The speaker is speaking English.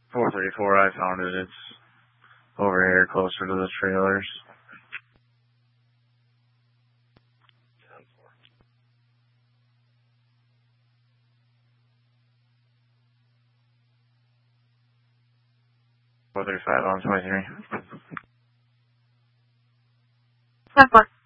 434, I found it. It's over here closer to the trailers. Four 35 on 23. 10-4.